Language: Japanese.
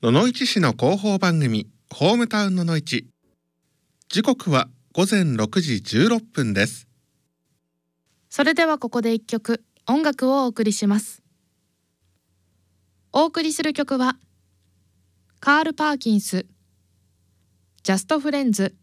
野々市市の広報番組ホームタウン野々市。時刻は午前6時16分です。 それではここで一曲音楽をお送りします。お送りする曲はカール・パーキンス、ジャスト・フレンズ